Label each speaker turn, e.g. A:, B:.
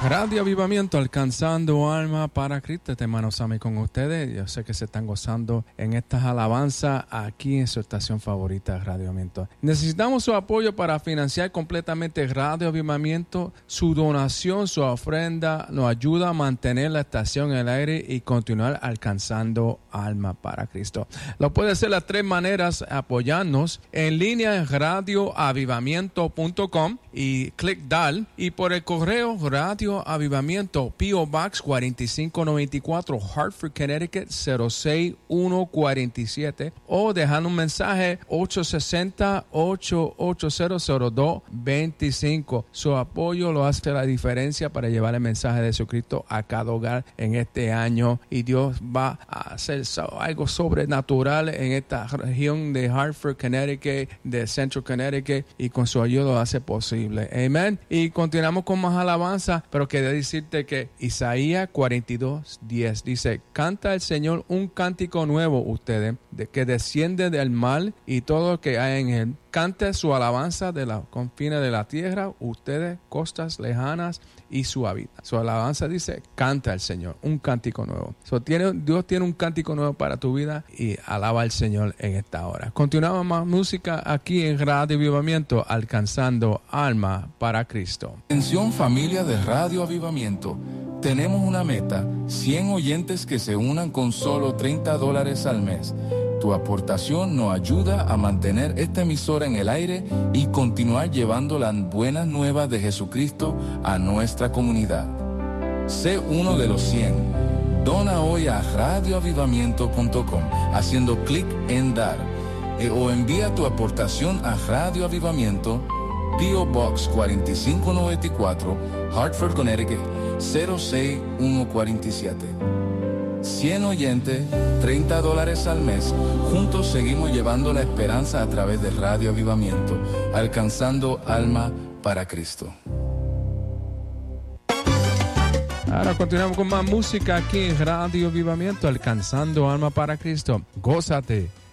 A: Radio Avivamiento, alcanzando alma para Cristo. Hermano Sammy con ustedes. Yo sé que se están gozando en estas alabanzas aquí en su estación favorita, Radio Avivamiento. Necesitamos su apoyo para financiar completamente Radio Avivamiento. Su donación, su ofrenda nos ayuda a mantener la estación en el aire y continuar alcanzando alma para Cristo. Lo puede hacer de las tres maneras: apoyarnos en línea en radioavivamiento.com y clic dar, y por el correo Radio Avivamiento, P.O. Box 4594, Hartford, Connecticut 06147, o dejar un mensaje 860-880-0225. Su apoyo lo hace la diferencia para llevar el mensaje de Jesucristo a cada hogar en este año, y Dios va a hacer algo sobrenatural en esta región de Hartford, Connecticut, de Central Connecticut, y con su ayuda lo hace posible. Amén. Y continuamos con más alabanza, pero quería decirte que Isaías 42:10 dice: canta al Señor un cántico nuevo ustedes, que desciende del mar y todo lo que hay en él. Cante su alabanza de los confines de la tierra, ustedes, costas lejanas, y su hábitat. Su alabanza dice: canta al Señor un cántico nuevo. Dios tiene un cántico nuevo para tu vida, y alaba al Señor en esta hora. Continuamos más música aquí en Radio Avivamiento, alcanzando alma para Cristo.
B: Atención, familia de Radio Avivamiento. Tenemos una meta: 100 oyentes que se unan con solo $30 al mes. Tu aportación nos ayuda a mantener esta emisora en el aire y continuar llevando las buenas nuevas de Jesucristo a nuestra comunidad. Sé uno de los 100. Dona hoy a radioavivamiento.com haciendo clic en dar, o envía tu aportación a Radio Avivamiento, P.O. Box 4594, Hartford, Connecticut 06147. 100 oyentes, $30 al mes. Juntos seguimos llevando la esperanza a través de Radio Avivamiento, alcanzando alma para Cristo.
A: Ahora continuamos con más música aquí en Radio Avivamiento, alcanzando alma para Cristo. Gózate.